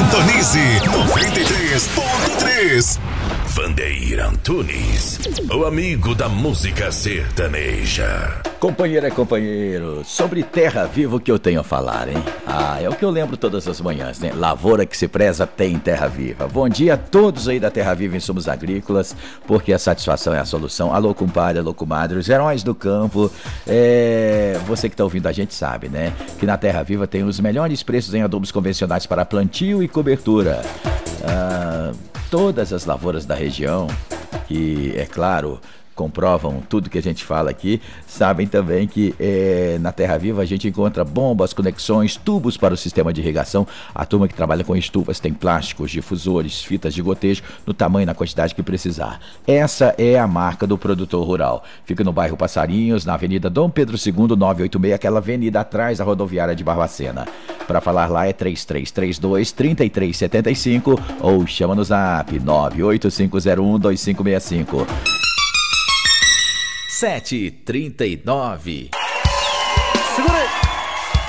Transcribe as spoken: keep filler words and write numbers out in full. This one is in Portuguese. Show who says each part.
Speaker 1: Sintonize noventa e três ponto três. Vandeir Antunes, o amigo da música sertaneja.
Speaker 2: Companheira e companheiro, sobre Terra Viva o que eu tenho a falar, hein? Ah, é o que eu lembro todas as manhãs, né? Lavoura que se preza tem Terra Viva. Bom dia a todos aí da Terra Viva Insumos Agrícolas, porque a satisfação é a solução. Alô, compadre, alô, comadre, os heróis do campo. É... Você que tá ouvindo a gente sabe, né? Que na Terra Viva tem os melhores preços em adubos convencionais para plantio e cobertura. Ah, todas as lavouras da região, que, é claro, comprovam tudo que a gente fala aqui, sabem também que é, na Terra Viva a gente encontra bombas, conexões, tubos para o sistema de irrigação. A turma que trabalha com estufas tem plásticos, difusores, fitas de gotejo no tamanho e na quantidade que precisar. Essa é a marca do produtor rural. Fica no bairro Passarinhos, na Avenida Dom Pedro segundo, novecentos e oitenta e seis, aquela avenida atrás da rodoviária de Barbacena. Para falar lá é três três três dois, três três sete cinco ou chama no zap nove oito cinco zero um dois cinco seis cinco. sete e trinta e nove.
Speaker 3: Segura aí.